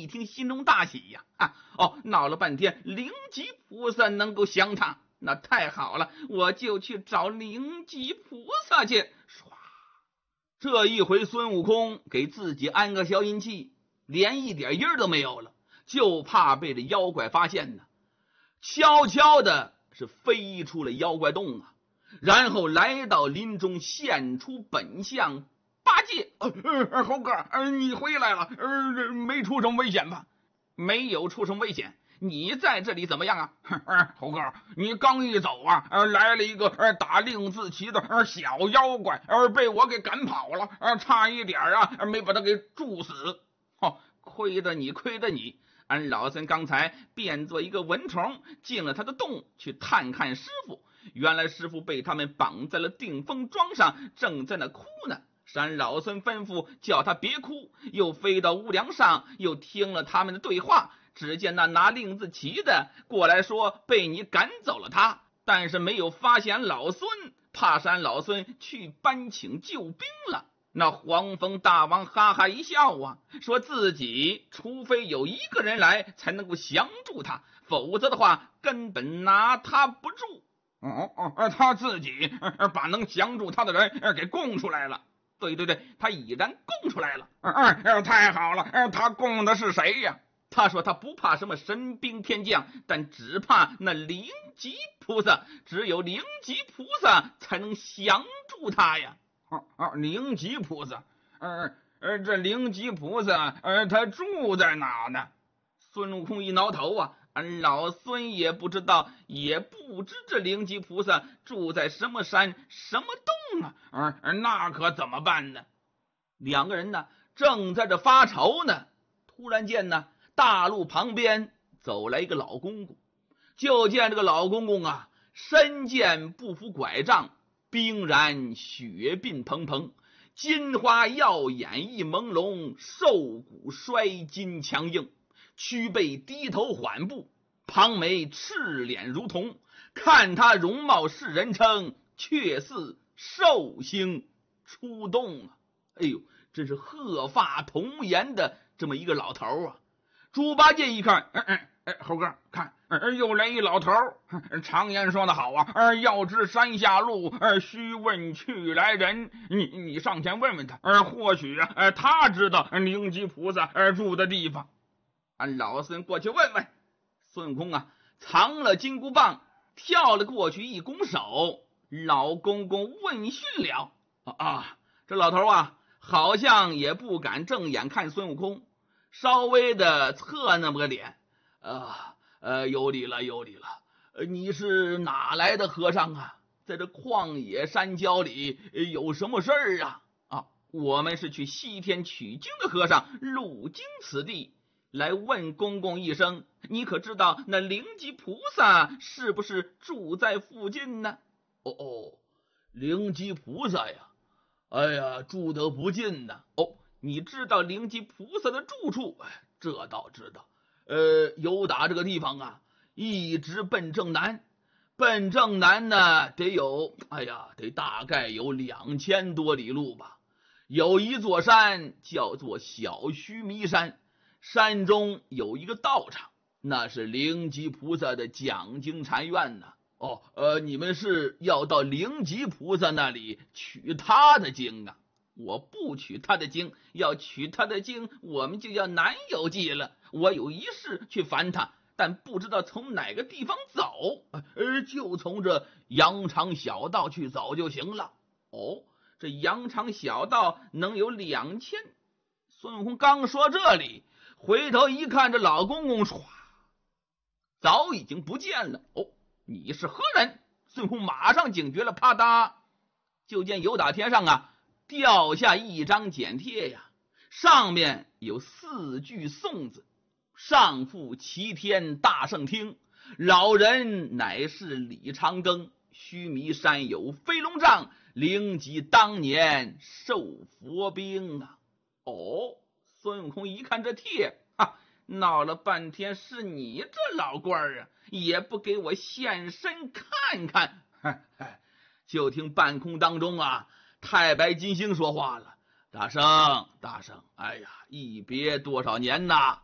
一听，心中大喜呀！闹了半天，灵吉菩萨能够降他，那太好了，我就去找灵吉菩萨去。这一回，孙悟空给自己安个消音器，连一点音儿都没有了，就怕被这妖怪发现呢。悄悄的是飞出了妖怪洞啊，然后来到林中，现出本相八戒。猴哥，你回来了，没出什么危险吧？没有出什么危险。你在这里怎么样啊？猴哥，你刚一走啊，来了一个打令字旗的小妖怪，被我给赶跑了，差一点没把他给诛死。亏得你，俺老孙刚才变作一个蚊虫，进了他的洞去探看师傅。原来师傅被他们绑在了定风桩上，正在那哭呢。俺老孙吩咐叫他别哭，又飞到屋梁上，又听了他们的对话。只见那拿令字旗的过来说被你赶走了他，但是没有发现老孙，怕山老孙去搬请救兵了。那黄蜂大王哈哈一笑啊，说自己除非有一个人来才能够降住他，否则的话根本拿他不住。他自己把能降住他的人给供出来了。对，他已然供出来了。太好了，他供的是谁呀？他说他不怕什么神兵天将，但只怕那灵吉菩萨，只有灵吉菩萨才能降住他呀。灵吉菩萨，这灵吉菩萨他住在哪呢？孙悟空一挠头啊，俺老孙也不知道，也不知这灵吉菩萨住在什么山什么洞啊。那可怎么办呢？两个人呢正在这发愁呢，突然间呢，大路旁边走来一个老公公。就见这个老公公啊，身健不扶拐杖，冰然血鬓蓬蓬，金花耀眼一朦胧，瘦骨衰筋强硬，屈背低头缓步，庞眉赤脸如铜。看他容貌是人称，却似寿星出洞啊！哎呦，真是鹤发童颜的这么一个老头啊！猪八戒一看，猴哥，看，又来一老头。常言说的好啊，要知山下路，须问去来人。你上前问问他，或许他知道灵吉菩萨住的地方。俺老孙过去问问。孙悟空啊，藏了金箍棒，跳了过去，一拱手，老公公问讯了。这老头啊，好像也不敢正眼看孙悟空，稍微的侧那么个脸。有理了。你是哪来的和尚啊？在这旷野山郊里有什么事儿啊？我们是去西天取经的和尚，路经此地，来问公公一声，你可知道那灵吉菩萨是不是住在附近呢？灵吉菩萨呀，哎呀，住得不近呢。你知道灵吉菩萨的住处？这倒知道。由打这个地方啊，一直奔正南呢，得大概有2000多里路吧。有一座山叫做小须弥山，山中有一个道场，那是灵吉菩萨的讲经禅院呢。你们是要到灵吉菩萨那里取他的经啊？我不取他的经，要取他的经，我们就要南游记了。我有一事去烦他，但不知道从哪个地方走，就从这羊肠小道去走就行了。这羊肠小道能有2000。孙悟空刚说这里，回头一看，这老公公早已经不见了。你是何人？孙悟空马上警觉了，啪嗒，就见由打天上啊掉下一张简帖呀，上面有4句颂字：上复齐天大圣听，老人乃是李长庚，须弥山有飞龙杖，灵吉当年受佛兵啊。孙悟空一看这帖，闹了半天是你这老官啊，也不给我现身看看。就听半空当中啊，太白金星说话了：大圣，哎呀，一别多少年呐，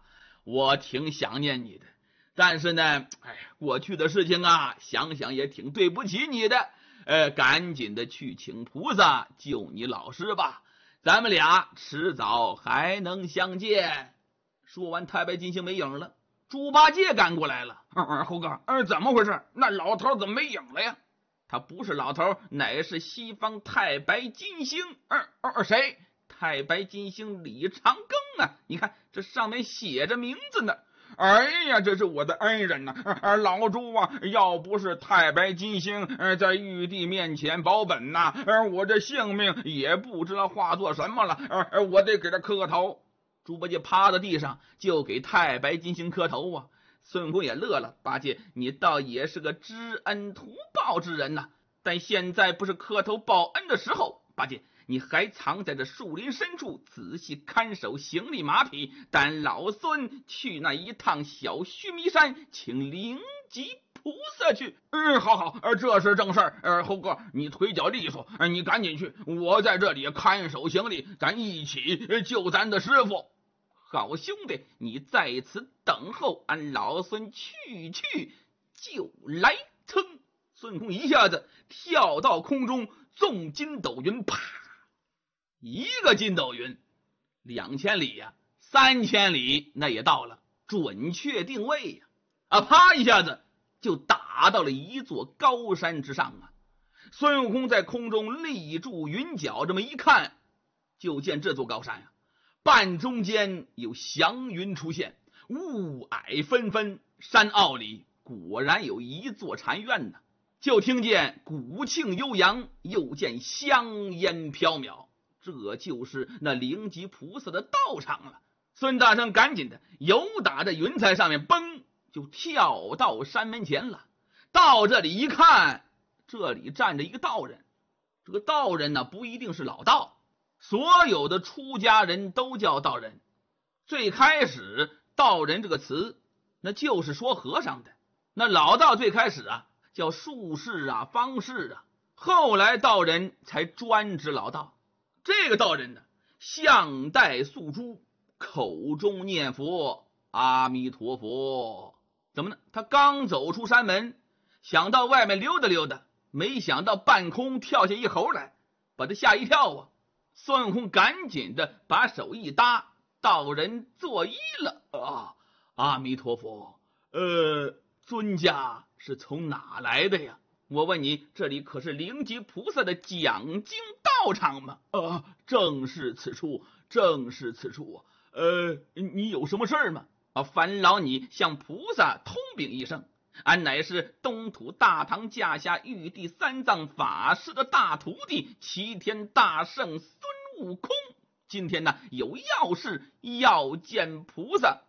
我挺想念你的，但是呢，过去的事情啊，想想也挺对不起你的。赶紧的去请菩萨救你老师吧，咱们俩迟早还能相见。说完，太白金星没影了。猪八戒赶过来了。 猴哥，怎么回事？那老头怎么没影了呀？ 他不是老头，乃是西方太白金星。 谁？ 太白金星李长庚啊！你看这上面写着名字呢。 哎呀，这是我的恩人呐！老猪啊，要不是太白金星在玉帝面前保本呐，我这性命也不知道化作什么了。我得给他磕个头。 猪八戒趴在地上就给太白金星磕头啊！孙悟空也乐了，八戒，你倒也是个知恩图报之人呐！但现在不是磕头报恩的时候，八戒，你还藏在这树林深处，仔细看守行李马匹，等老孙去那一趟小须弥山，请灵吉菩萨去。 好，这是正事儿。猴哥，你腿脚利索，你赶紧去，我在这里看守行李，咱一起救咱的师傅。 好兄弟，你在此等候，俺老孙去就来。噌！孙悟空一下子跳到空中，纵筋斗云，啪！一个筋斗云，2000里呀，3000里那也到了，准确定位呀！啪一下子就打到了一座高山之上啊！孙悟空在空中立住云脚，这么一看，就见这座高山啊，半中间有祥云出现，雾霭纷纷，山坳里果然有一座禅院呢。就听见鼓磬悠扬，又见香烟飘渺，这就是那灵吉菩萨的道场了。孙大圣赶紧的由打在云彩上面，嘣就跳到山门前了。到这里一看，这里站着一个道人。这个道人呢，不一定是老道，所有的出家人都叫道人。最开始道人这个词那就是说和尚的，那老道最开始啊叫术士啊、方士啊，后来道人才专指老道。这个道人呢，项戴素珠，口中念佛阿弥陀佛。怎么呢？他刚走出山门，想到外面溜达溜达，没想到半空跳下一猴来，把他吓一跳啊！孙悟空赶紧的把手一搭，道人作揖了。阿弥陀佛，尊家是从哪来的呀？我问你，这里可是灵吉菩萨的讲经道场吗？正是此处，正是此处。你有什么事儿吗？烦劳你向菩萨通禀一声，俺乃是东土大唐驾下玉帝三藏法师的大徒弟齐天大圣孙悟空，今天呢有要事要见菩萨。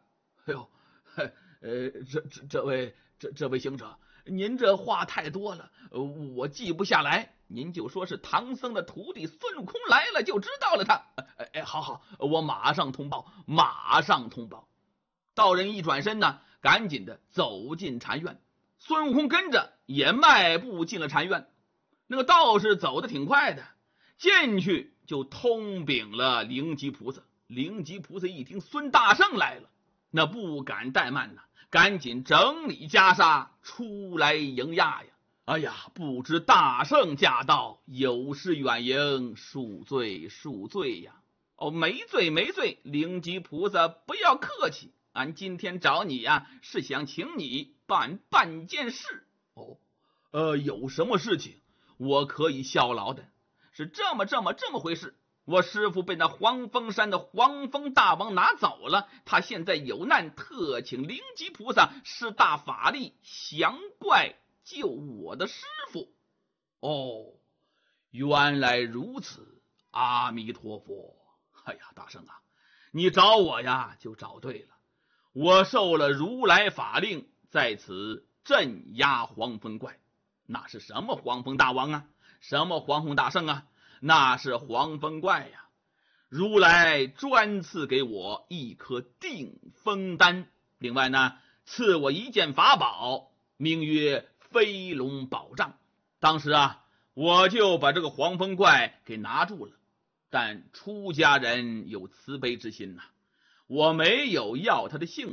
这位行者，您这话太多了，我记不下来，您就说是唐僧的徒弟孙悟空来了就知道了他。好，我马上通报，马上通报。道人一转身呢，赶紧的走进禅院，孙悟空跟着也迈步进了禅院。那个道士走得挺快的，进去就通禀了灵吉菩萨。灵吉菩萨一听孙大圣来了，那不敢怠慢呐，赶紧整理袈裟出来迎驾呀！哎呀，不知大圣驾到，有失远迎，恕罪呀！没罪，灵吉菩萨不要客气，俺今天找你呀，是想请你办件事。有什么事情我可以效劳的？是这么回事。我师父被那黄风山的黄风大王拿走了，他现在有难，特请灵吉菩萨施大法力降怪救我的师父。原来如此，阿弥陀佛。大圣啊，你找我呀就找对了，我受了如来法令，在此镇压黄风怪。那是什么黄风大王啊？什么黄风大圣啊？那是黄风怪呀！如来专赐给我一颗定风丹，另外呢，赐我一件法宝，名曰飞龙宝杖。当时啊，我就把这个黄风怪给拿住了。但出家人有慈悲之心呐，我没有要他的性命，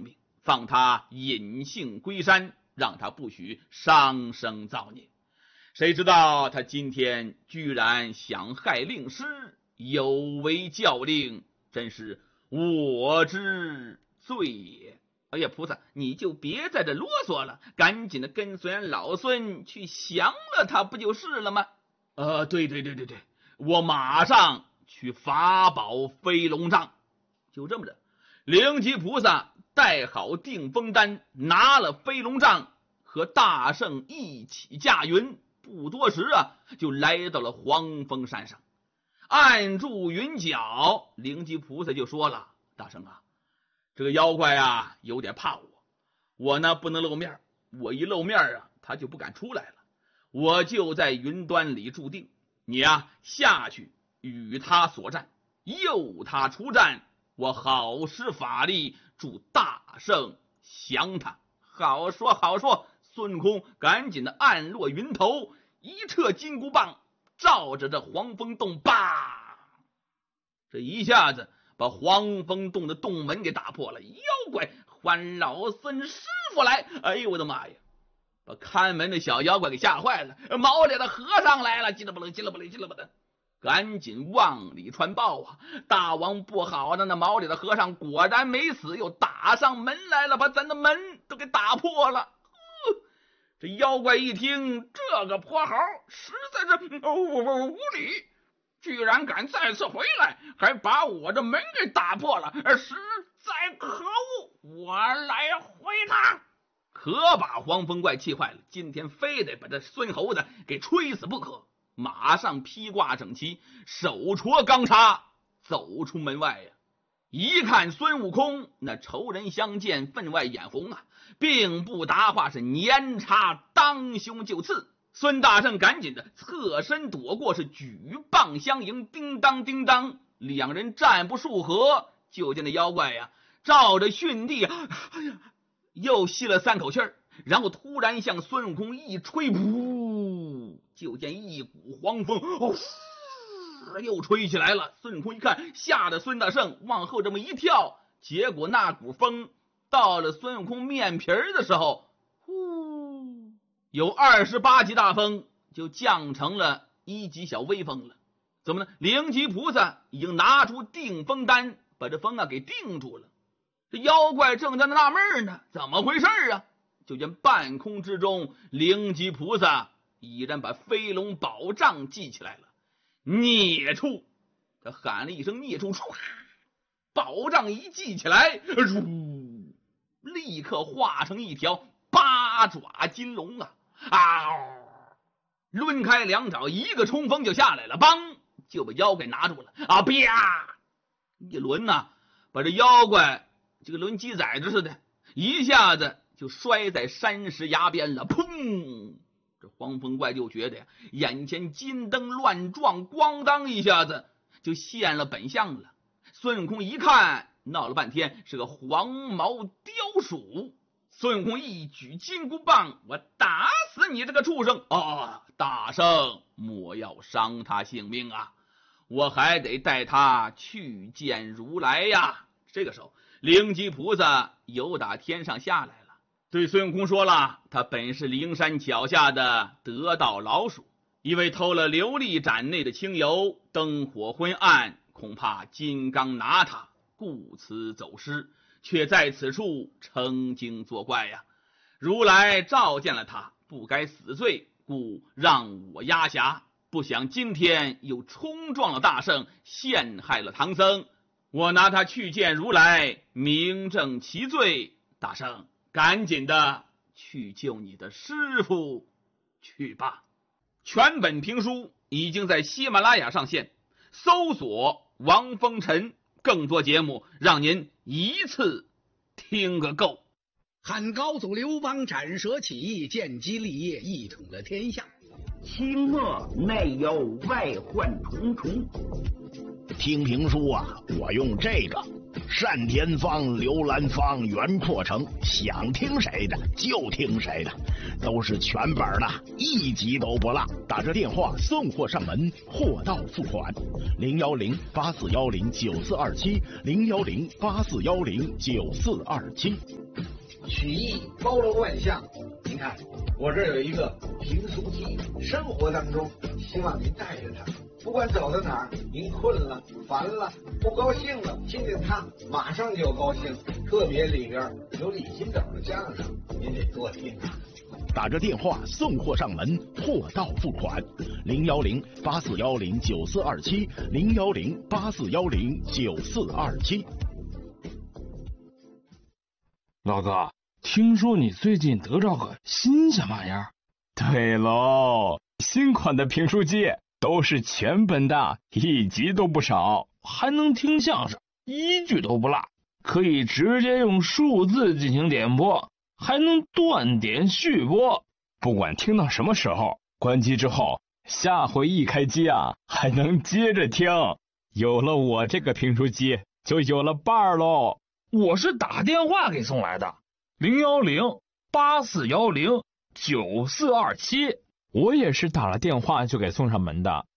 放他隐姓归山，让他不许伤生造孽。谁知道他今天居然想害令师，有违教令，真是我之罪也。哎呀，菩萨，你就别在这啰嗦了，赶紧的跟随俺老孙去降了他不就是了吗？对，我马上去法宝飞龙杖。就这么着，灵吉菩萨带好定风丹，拿了飞龙杖，和大圣一起驾云，不多时就来到了黄风山上。按住云脚，灵吉菩萨就说了：大圣啊，这个妖怪有点怕我呢不能露面，我一露面他就不敢出来了。我就在云端里注定，你下去与他所战，诱他出战，我好施法力助大圣降他。好说，孙悟空赶紧的按落云头，一撤金箍棒，照着这黄风洞，叭，这一下子把黄风洞的洞门给打破了。妖怪，唤老孙师傅来！哎呦我的妈呀，把看门的小妖怪给吓坏了。毛脸的和尚来了，叽了不楞的，赶紧往里传报大王不好的，那毛脸的和尚果然没死，又打上门来了，把咱的门都给打破了。这妖怪一听，这个泼猴实在是无理，居然敢再次回来，还把我的门给打破了，实在可恶，我来回他。可把黄风怪气坏了，今天非得把这孙猴子给吹死不可。马上披挂整齐，手戳钢叉，走出门外一看孙悟空，那仇人相见，分外眼红并不答话，是年叉当胸就刺。孙大圣赶紧的侧身躲过，是举棒相迎，叮当叮当，两人战不数合，就见那妖怪照着训地又吸了3口气儿，然后突然向孙悟空一吹，噗，就见一股黄风又吹起来了。孙悟空一看，吓得孙大圣往后这么一跳，结果那股风到了孙悟空面皮的时候，有28级大风就降成了1级小微风了。怎么呢？灵吉菩萨已经拿出定风丹，把这风给定住了。这妖怪正在那纳闷呢，怎么回事就见半空之中，灵吉菩萨已然把飞龙宝杖记起来了。孽畜！他喊了一声孽畜，宝杖一记起来，立刻化成一条8爪金龙抡开2爪，一个冲锋就下来了，梆，就把妖怪拿住了啪，一抡把这妖怪这个抡鸡崽子似的，一下子就摔在山石崖边了。砰！这黄风怪就觉得眼前金灯乱撞，咣当一下子就现了本相了。孙悟空一看，闹了半天是个黄毛雕鼠。孙悟空一举金箍棒，我打死你这个畜生！大圣莫要伤他性命我还得带他去见如来这个时候，灵吉菩萨由打天上下来了，对孙悟空说了，他本是灵山脚下的得道老鼠，因为偷了琉璃盏内的清油，灯火昏暗，恐怕金刚拿他，故此走失，却在此处成精作怪如来召见了他，不该死罪，故让我压辖，不想今天又冲撞了大圣，陷害了唐僧，我拿他去见如来，明正其罪。大圣赶紧的去救你的师傅去吧。全本评书已经在喜马拉雅上线，搜索王风尘，更多节目让您一次听个够。 汉高祖刘邦斩蛇起义，建基立业，一统了天下。 清末内忧外患重重。听评书我用这个单田芳、刘兰芳、袁阔成，想听谁的就听谁的，都是全本的，一集都不落。打这电话送货上门，货到付款。010-8410-9427，010-8410-9427。 曲艺包罗万象。您看，我这儿有一个评书机，生活当中希望您带着它，不管走到哪儿，您困了、烦了、不高兴了，听听它，马上就高兴。特别里边有李金斗的相声，您得多听啊。 打着电话送货上门，货到付款，010-8410-9427，010-8410-9427。 老哥，听说你最近得着个新鲜玩意儿？ 对喽，新款的评书机都是全本的，1集都不少， 还能听相声，1句都不落，可以直接用数字进行点播，还能断点续播， 不管听到什么时候，关机之后，下回一开机啊，还能接着听。有了我这个评书机，就有了伴儿喽。 我是打电话给送来的，010-8410-9427。 我也是打了电话就给送上门的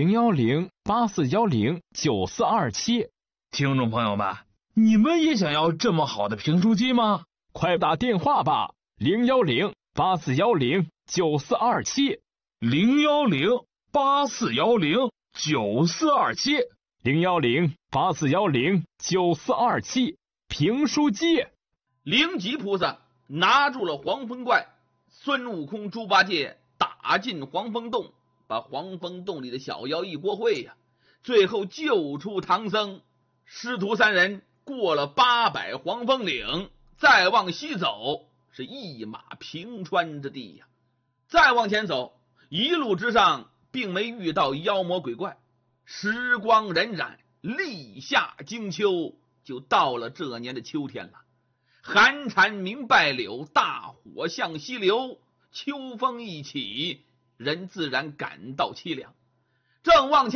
，010-8410-9427。 听众朋友们，你们也想要这么好的评书机吗？ 快打电话吧，010-8410-9427。 010-8410-9427。 010-8410-9427。评书机。 灵吉菩萨拿住了黄风怪，孙悟空、猪八戒打进黄风洞，把黄风洞里的小妖一锅烩呀，最后救出唐僧。师徒3人过了800黄风岭，再往西走是一马平川之地呀。再往前走，一路之上并没遇到妖魔鬼怪。时光荏苒，立夏惊秋，就到了这年的秋天了。寒蝉鸣败柳，大火向西流，秋风一起，人自然感到凄凉。正往前